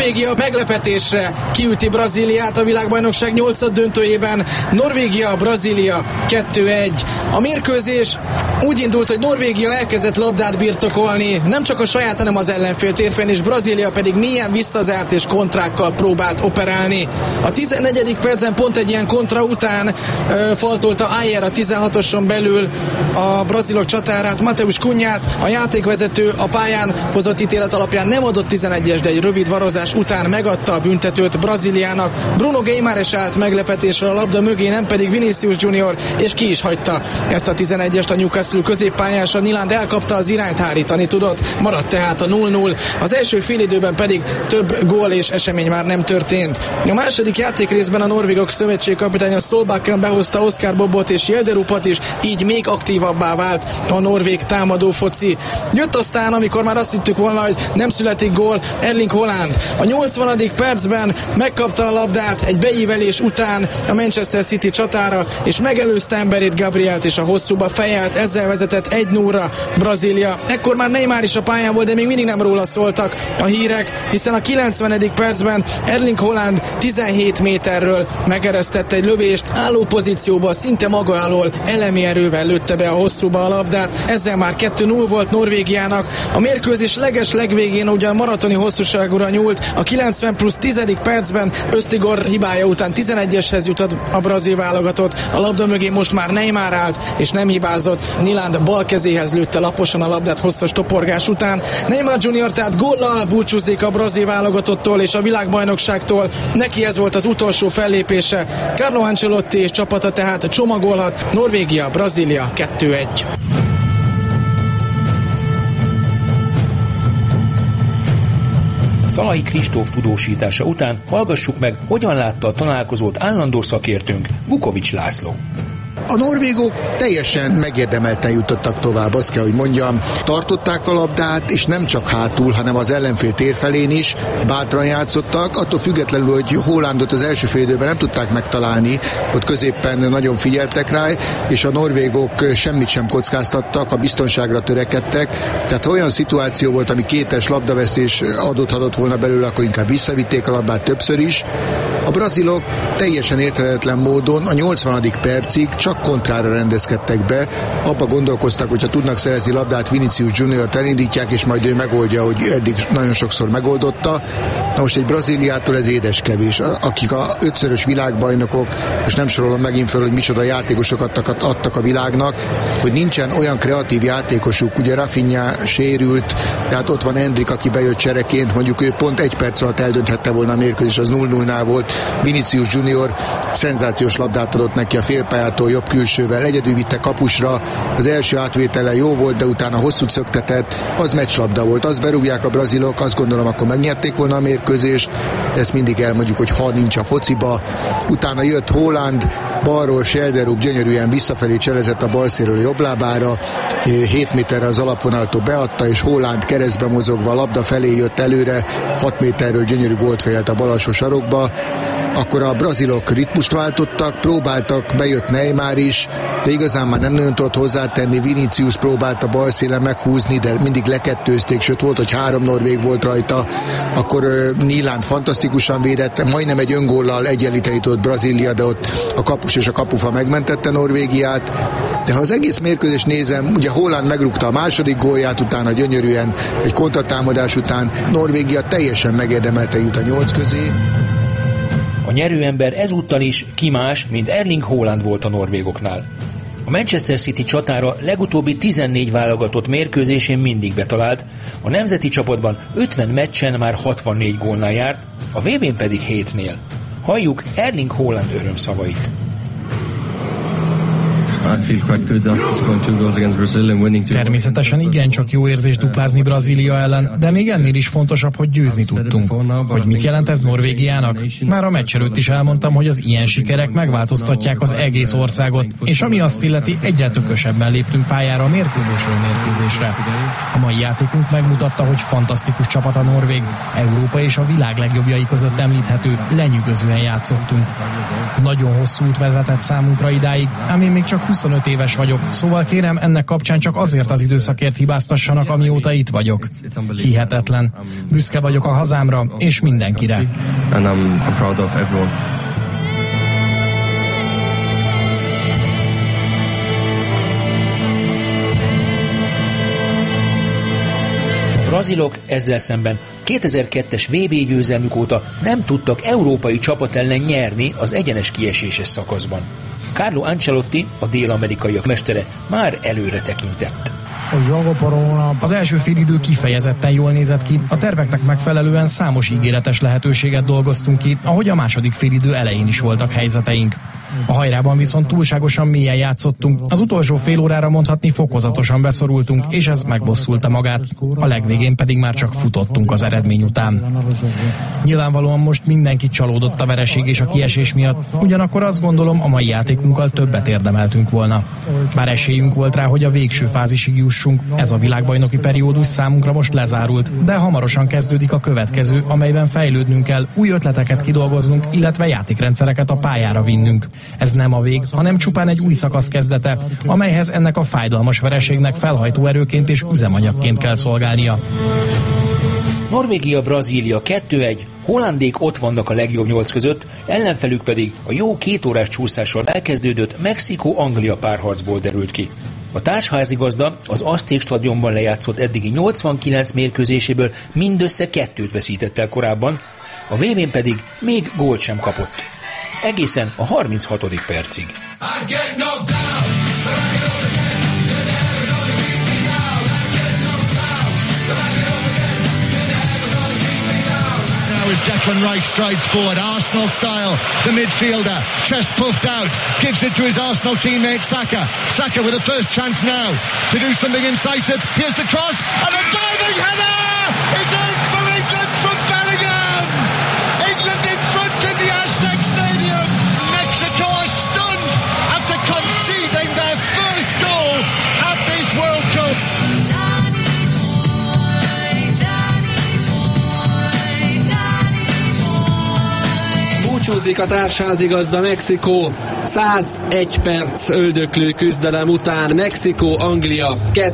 Norvégia meglepetésre kiüti Brazíliát a világbajnokság 8. döntőjében. Norvégia-Brazília 2-1. A mérkőzés úgy indult, hogy Norvégia elkezdett labdát birtokolni, nem csak a saját, hanem az ellenfél térfén, és Brazília pedig mélyen visszazárt és kontrákkal próbált operálni. A 14. percen pont egy ilyen kontra után faltolta Ayer a 16-oson belül a brazilok csatárát, Mateus Cunhát. A játékvezető a pályán hozott ítélet alapján nem adott 11-es, de egy rövid varozás után megadta a büntetőt Brazíliának. Bruno Guimarães állt meglepetésre a labda mögé, nem pedig Vinicius Junior, és ki is hagyta ezt a 11-est. A Newcastle középpályása Nyland elkapta az irányt, hárítani tudott, maradt tehát a 0-0. Az első félidőben pedig több gól és esemény már nem történt. A második játékrészben a norvégok szövetségkapitánya Solbakken behozta Oscar Bobot és Jelderupot is, így még aktívabbá vált a norvég támadó foci. Jött aztán, amikor már azt hittük volna, hogy nem születik gól, Erling Haaland. A 80. percben megkapta a labdát egy beívelés után a Manchester City csatára, és megelőzte emberét, Gabrielt, és a hosszúba fejelt, ezzel vezetett 1-0-ra Brazília. Ekkor már Neymar is a pályán volt, de még mindig nem róla szóltak a hírek, hiszen a 90. percben Erling Haaland 17 méterről megeresztette egy lövést, álló pozícióba, szinte maga alól elemi erővel lőtte be a hosszúba a labdát. Ezzel már 2-0 volt Norvégiának. A mérkőzés legvégén ugyan maratoni hosszúságúra nyúlt. A 90+10. percben Öztigor hibája után 11-eshez jutott a brazil válogatott. A labda mögé most már Neymar állt, és nem hibázott. Nyland bal kezéhez lőtte laposan a labdát hosszas toporgás után. Neymar Junior tehát góllal búcsúzik a brazil válogatottól és a világbajnokságtól. Neki ez volt az utolsó fellépése. Carlo Ancelotti és csapata tehát csomagolhat. Norvégia, Brazília 2-1. Szalai Kristóf tudósítása után hallgassuk meg, hogyan látta a találkozót állandó szakértőnk, Vukovics László. A norvégok teljesen megérdemelten jutottak tovább, azt kell, hogy mondjam. Tartották a labdát, és nem csak hátul, hanem az ellenfél térfelén is bátran játszottak, attól függetlenül, hogy Haalandot az első fél időben nem tudták megtalálni, ott középen nagyon figyeltek rá, és a norvégok semmit sem kockáztattak, a biztonságra törekedtek, tehát olyan szituáció volt, ami kétes labdavesztés adódhatott volna belőle, akkor inkább visszavitték a labdát többször is. A brazilok teljesen érthetetlen módon a 80. percig csak kontrára rendezkedtek be, abba gondolkoztak, hogyha tudnak szerezni labdát, Vinicius Juniort elindítják, és majd ő megoldja, hogy eddig nagyon sokszor megoldotta. Na most egy Brazíliától ez édeskevés, akik a 5-szörös világbajnokok, és nem sorolom megint fel, hogy micsoda játékosokat adtak a világnak, hogy nincsen olyan kreatív játékosuk, ugye Rafinha sérült, tehát ott van Endrick, aki bejött csereként, mondjuk ő pont egy perc alatt eldönthette volna a mérkőzés, az 0-0-nál volt. Vinicius Junior szenzációs labdát adott neki a félpályától jobb külsővel, egyedül vitte kapusra, az első átvétele jó volt, de utána hosszú szöktetett, az meccslabda volt, azt berúgják a brazilok, azt gondolom, akkor megnyerték volna a mérkőzést, ezt mindig elmondjuk, hogy ha nincs a fociba. Utána jött Haaland, balról Jelderup gyönyörűen visszafelé cselezett a bal szélről a jobb lábára, 7 méterre az alapvonaltól beadta, és Haaland keresztbe mozogva a labda felé jött előre, 6 méterről gyönyörű gólt fejelt a bal alsó sarokba. Akkor a brazilok ritmust váltottak, próbáltak, bejött Neymar is, de igazán már nem nagyon tudott hozzátenni, Vinicius próbálta bal szélen meghúzni, de mindig lekettőzték, sőt volt, hogy 3 norvég volt rajta, akkor Nyland fantasztikusan védett, majdnem egy öngóllal egyenlíteni tudott Brazília, de ott a kapus és a kapufa megmentette Norvégiát. De ha az egész mérkőzést nézem, ugye Haaland megrúgta a második gólját, utána gyönyörűen egy kontratámadás után Norvégia teljesen megérdemelte jut a 8 közé. A nyerőember ezúttal is ki más, mint Erling Haaland volt a norvégoknál. A Manchester City csatára legutóbbi 14 válogatott mérkőzésén mindig betalált, a nemzeti csapatban 50 meccsen már 64 gólnál járt, a VB-n pedig 7-nél. Halljuk Erling Haaland örömszavait. Természetesen igencsak jó érzés duplázni Brazília ellen, de még ennél is fontosabb, hogy győzni tudtunk. Hogy mit jelent ez Norvégiának? Már a meccs előtt is elmondtam, hogy az ilyen sikerek megváltoztatják az egész országot, és ami azt illeti, egyre tökösebben léptünk pályára a mérkőzésről mérkőzésre. A mai játékunk megmutatta, hogy fantasztikus csapat a norvég, Európa és a világ legjobbjai között említhető, lenyűgözően játszottunk. Nagyon hosszú út vezetett számunkra idáig, ami még csak 20 25 éves vagyok, szóval kérem, ennek kapcsán csak azért az időszakért hibáztassanak, amióta itt vagyok. Hihetetlen. Büszke vagyok a hazámra és mindenkire. And I'm proud of everyone. A brazilok ezzel szemben 2002-es VB győzelmük óta nem tudtak európai csapat ellen nyerni az egyenes kieséses szakaszban. Carlo Ancelotti, a dél-amerikaiak mestere, már előre tekintett. Az első félidő kifejezetten jól nézett ki, a terveknek megfelelően számos ígéretes lehetőséget dolgoztunk ki, ahogy a második félidő elején is voltak helyzeteink. A hajrában viszont túlságosan mélyen játszottunk, az utolsó fél órára mondhatni fokozatosan beszorultunk, és ez megbosszulta magát, a legvégén pedig már csak futottunk az eredmény után. Nyilvánvalóan most mindenki csalódott a vereség és a kiesés miatt, ugyanakkor azt gondolom, a mai játékunkkal többet érdemeltünk volna. Bár esélyünk volt rá, hogy a végső fázisig jussunk, ez a világbajnoki periódus számunkra most lezárult, de hamarosan kezdődik a következő, amelyben fejlődnünk kell, új ötleteket kidolgoznunk, illetve játékrendszereket a pályára vinnünk. Ez nem a vég, hanem csupán egy új szakasz kezdete, amelyhez ennek a fájdalmas vereségnek felhajtó erőként és üzemanyagként kell szolgálnia. Norvégia-Brazília 2-1, hollandék ott vannak a legjobb 8 között, ellenfelük pedig a jó 2 órás csúszással elkezdődött Mexikó-Anglia párharcból derült ki. A társházigazda az Azték stadionban lejátszott eddigi 89 mérkőzéséből mindössze 2-t veszített el korábban, a VB-n pedig még gólt sem kapott. Egészen a 36. percig. As Declan Rice strides forward, Arsenal style, the midfielder, chest puffed out, gives it to his Arsenal teammate Saka. Saka with a first chance now to do something incisive. Here's the cross, and a diving header is in for England from Bellingham. England in front in the Aztec Stadium. Mexico are stunned after conceding their first goal at this World Cup. Búcsúzik a társházigazda Mexikó. 101 perc öldöklő küzdelem után Mexikó-Anglia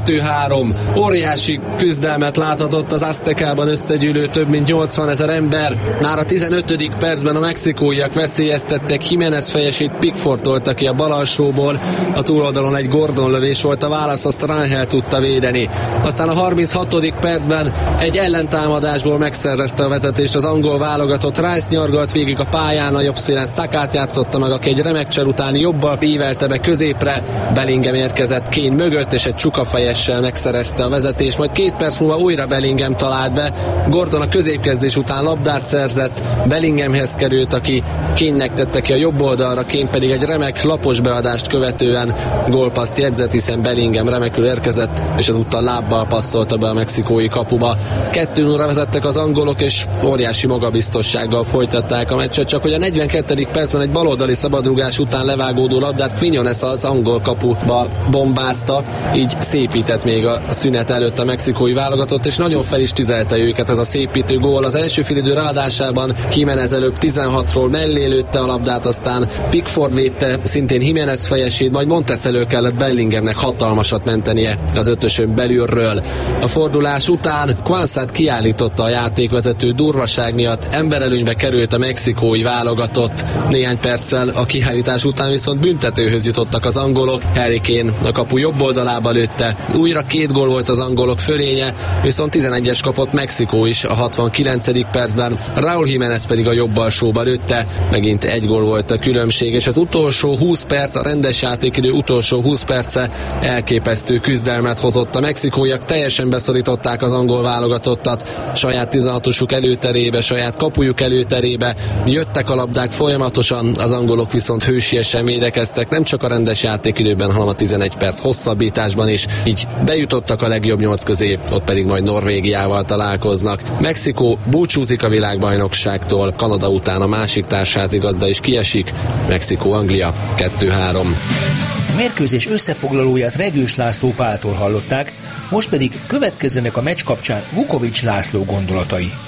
2-3. Óriási küzdelmet láthatott az Aztekában összegyűlő több mint 80 000 ember. Már a 15. percben a mexikóiak veszélyeztettek, Jiménez fejesét Pickford tolta ki a bal alsóból. A túloldalon egy Gordon lövés volt, a válasz, azt Rangel tudta védeni. Aztán a 36. percben egy ellentámadásból megszerezte a vezetést az angol válogatott. Rice nyargalt végig a pályán, a jobb szélen Sakát játszotta meg, aki egy remek cser után jobbal ívelte be középre. Bellingham érkezett Kane mögött, és egy csukafejessel megszerezte a vezetést, majd 2 perc múlva újra Bellingham talált be. Gordon a középkezdés után labdát szerzett, Bellinghamhez került, aki Kane-nek tette ki a jobb oldalra, Kane pedig egy remek lapos beadást követően gólpasszt jegyzett, hiszen Bellingham remekül érkezett, és ezúttal lábbal passzolta be a mexikói kapuba. 2-0-ra vezettek az angolok, és óriási magabiztossággal folytatták a meccset, csak hogy a 42. percben egy baloldali szabadrugás után levágódó labdát Quiñones az angol kapuba bombázta, így szépített még a szünet előtt a mexikói válogatott, és nagyon fel is tüzelte őket ez a szépítő gól. Az első félidő ráadásában Jiménez előbb 16-ról mellé lőtte a labdát, aztán Pickford védte szintén Jiménez fejesét, majd Montes elő kellett Bellinghamnek hatalmasat mentenie az ötösön belülről. A fordulás után Kwanzát kiállította a játékvezető durvaság miatt, emberelőnybe került a mexikói válogatott. Néhány perccel a kiállítás után viszont büntetőhöz jutottak az angolok. Harry Kane a kapu jobb oldalába lőtte. Újra 2 gól volt az angolok fölénye, viszont 11-es kapott Mexikó is a 69. percben. Raúl Jiménez pedig a jobb alsóba lőtte. Megint 1 gól volt a különbség, és az utolsó 20 perc, a rendes játékidő utolsó 20 perce elképesztő küzdelmet hozott. A mexikóiak teljesen beszorították az angol válogatottat saját 16-osuk előterébe, saját kapujuk előterébe. Jöttek a labdák folyamatosan, az angolok viszont hősiesen védekeztek, nem csak a rendes játékidőben, hanem a 11 perc hosszabbításban is. Így bejutottak a legjobb 8 közé, ott pedig majd Norvégiával találkoznak. Mexikó búcsúzik a világbajnokságtól, Kanada után a másik társházigazda is kiesik, Mexikó-Anglia 2-3. A mérkőzés összefoglalóját Regős László Páltól hallották, most pedig következzenek a meccs kapcsán Vukovics László gondolatai.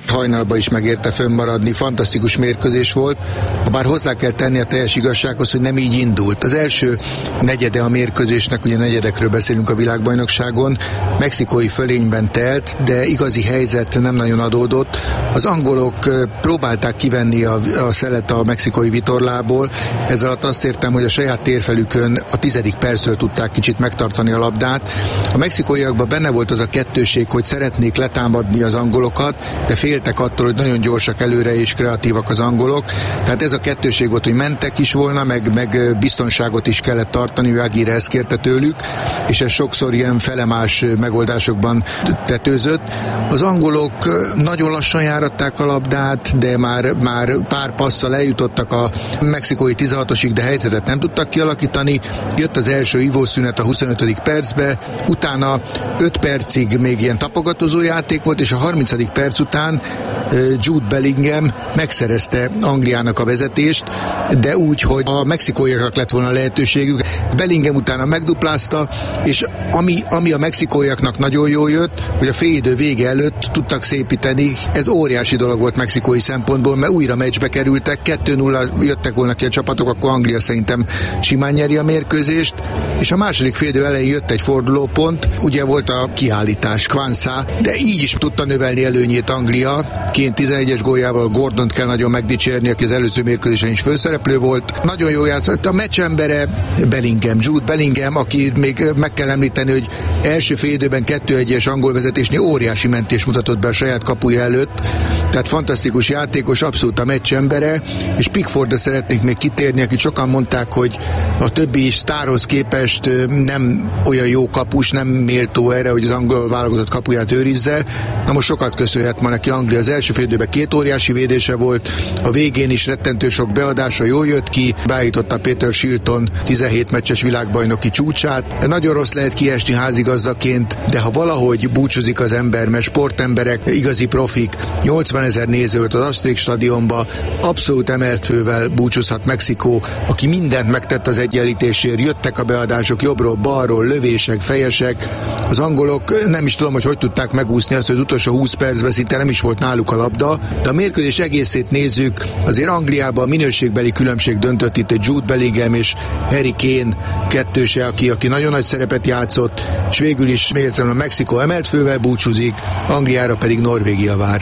hajnalba is megérte fönnmaradni, fantasztikus mérkőzés volt, habár hozzá kell tenni a teljes igazsághoz, hogy nem így indult. Az első negyede a mérkőzésnek, ugye negyedekről beszélünk a világbajnokságon, mexikói fölényben telt, de igazi helyzet nem nagyon adódott. Az angolok próbálták kivenni a szelet a mexikói vitorlából, ez alatt azt értem, hogy a saját térfelükön a 10. percről tudták kicsit megtartani a labdát. A mexikóiakban benne volt az a kettőség, hogy szeretnék letámadni az angolokat, de féltek attól, hogy nagyon gyorsak előre és kreatívak az angolok. Tehát ez a kettőség volt, hogy mentek is volna, meg biztonságot is kellett tartani, Aguirre ezt kérte tőlük, és ez sokszor ilyen felemás megoldásokban tetőzött. Az angolok nagyon lassan járatták a labdát, de már pár passzal eljutottak a mexikói 16-osig, de helyzetet nem tudtak kialakítani. Jött az első ivószünet a 25. percbe, utána 5 percig még ilyen tapogatózó játék volt, és a 30. perc után Jude Bellingham megszerezte Angliának a vezetést, de úgy, hogy a mexikóiaknak lett volna lehetőségük. Bellingham utána megduplázta, és ami a mexikóiaknak nagyon jól jött, hogy a félidő vége előtt tudtak szépíteni. Ez óriási dolog volt mexikói szempontból, mert újra meccsbe kerültek, 2-0 jöttek volna ki a csapatok, akkor Anglia szerintem simán nyeri a mérkőzést, és a második félidő elején jött egy fordulópont, ugye volt a kiállítás, Kwanzaa, de így is tudta növelni előnyét Anglia. Kane 11-es góljával, Gordont kell nagyon megdicsérni, aki az előző mérkőzésen is főszereplő volt. Nagyon jól játszott. A meccsembere Bellingham, Jude Bellingham, aki még meg kell említeni, hogy első félidőben 2-1-es angol vezetésnél óriási mentés mutatott be a saját kapuja előtt. Tehát fantasztikus játékos, abszolút a meccsembere, és Pickfordra szeretnék még kitérni, akit sokan mondták, hogy a többi sztárhoz képest nem olyan jó kapus, nem méltó erre, hogy az angol válogatott kapuját őrizze. Na most sokat köszönhet ma neki Anglia. Az első félidőben 2 óriási védése volt, a végén is rettentő sok beadása, jól jött ki, beállította Peter Shilton 17 meccses világbajnoki csúcsát. Nagyon rossz lehet kiesni házigazdaként, de ha valahogy búcsúzik az ember, mert sportemberek, igazi profik, 80 000 néző volt az Azték stadionba, abszolút emelt fővel búcsúzhat Mexikó, aki mindent megtett az egyenlítésért, jöttek a beadások jobbról, balról, lövések, fejesek. Az angolok nem is tudom, hogy tudták megúszni azt, hogy az utolsó 20 percben szinte nem is volt náluk a labda, de a mérkőzés egészét nézzük, azért Angliában a minőségbeli különbség döntött itt egy Jude Bellingham és Harry Kane kettőse, aki nagyon nagy szerepet játszott, és végül is még egyszer a Mexikó emelt fővel búcsúzik, Angliára pedig Norvégia vár.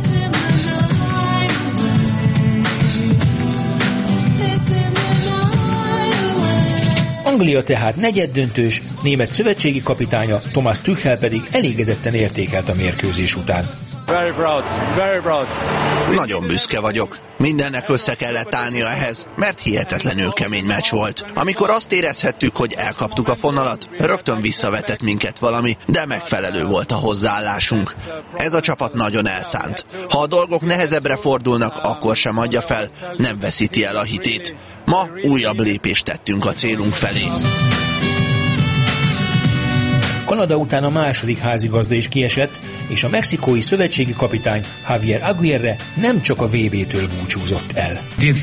Anglia tehát negyeddöntős, német szövetségi kapitánya Thomas Tuchel pedig elégedetten értékelt a mérkőzés után. Very proud, very proud. Nagyon büszke vagyok. Mindennek össze kellett állnia ehhez, mert hihetetlenül kemény meccs volt. Amikor azt érezhettük, hogy elkaptuk a fonalat, rögtön visszavetett minket valami, de megfelelő volt a hozzáállásunk. Ez a csapat nagyon elszánt. Ha a dolgok nehezebbre fordulnak, akkor sem adja fel, nem veszíti el a hitét. Ma újabb lépést tettünk a célunk felé. Kanada után a második házigazda is kiesett, és a mexikói szövetségi kapitány Javier Aguirre nem csak a VB-től búcsúzott el.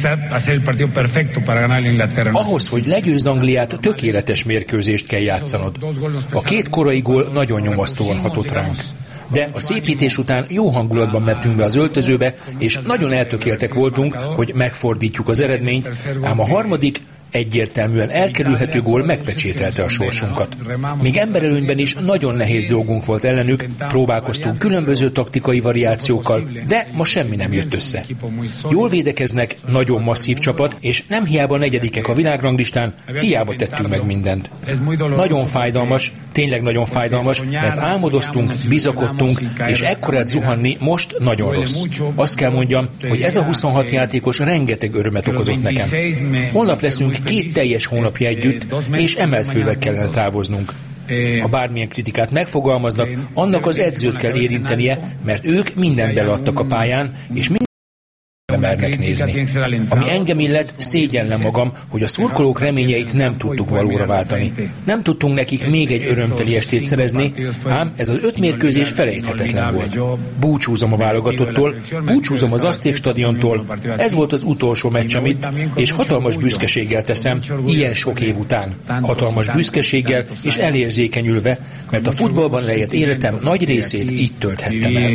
Ahhoz, hogy legyőzd Angliát, tökéletes mérkőzést kell játszanod. A 2 korai gól nagyon nyomasztóan hatott ránk. De a szépítés után jó hangulatban mentünk be az öltözőbe, és nagyon eltökéltek voltunk, hogy megfordítjuk az eredményt, ám a harmadik, egyértelműen elkerülhető gól megpecsételte a sorsunkat. Még emberelőnyben is nagyon nehéz dolgunk volt ellenük, próbálkoztunk különböző taktikai variációkkal, de ma semmi nem jött össze. Jól védekeznek, nagyon masszív csapat, és nem hiába negyedikek a világranglistán, hiába tettünk meg mindent. Nagyon fájdalmas, tényleg nagyon fájdalmas, mert álmodoztunk, bizakodtunk, és ekkorát zuhanni most nagyon rossz. Azt kell mondjam, hogy ez a 26 játékos rengeteg örömet okozott nekem. Holnap leszünk 2 teljes hónapja együtt, és emelt fővel kellene távoznunk. Ha bármilyen kritikát megfogalmaznak, annak az edzőt kell érintenie, mert ők mindent beleadtak a pályán, és mernek nézni. Ami engem illet, szégyellem magam, hogy a szurkolók reményeit nem tudtuk valóra váltani. Nem tudtunk nekik még egy örömteli estét szerezni, ám ez az 5 mérkőzés felejthetetlen volt. Búcsúzom a válogatottól, búcsúzom az Azték stadiontól, ez volt az utolsó meccsem itt, és hatalmas büszkeséggel teszem, ilyen sok év után. Hatalmas büszkeséggel és elérzékenyülve, mert a futballban lejött életem nagy részét így tölthettem el.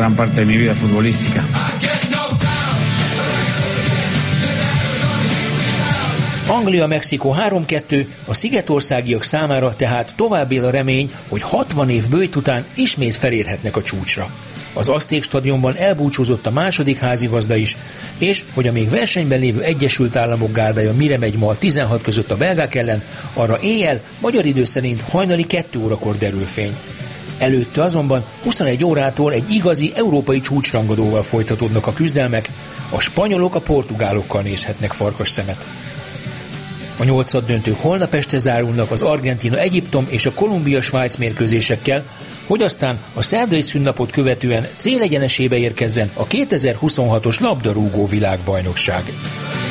Anglia-Mexikó 3-2, a szigetországiak számára tehát tovább él a remény, hogy 60 év bőjt után ismét felérhetnek a csúcsra. Az Azték stadionban elbúcsúzott a második házigazda is, és hogy a még versenyben lévő Egyesült Államok gárdája mire megy ma a 16 között a belgák ellen, arra éjjel, magyar idő szerint hajnali 2 órakor derül fény. Előtte azonban 21 órától egy igazi európai csúcsrangadóval folytatódnak a küzdelmek, a spanyolok a portugálokkal nézhetnek farkas szemet. A 8-döntők holnap este zárulnak az Argentína-Egyiptom és a Kolumbia-Svájc mérkőzésekkel, hogy aztán a szerdai szünnapot követően célegyenesébe érkezzen a 2026-os labdarúgó világbajnokság.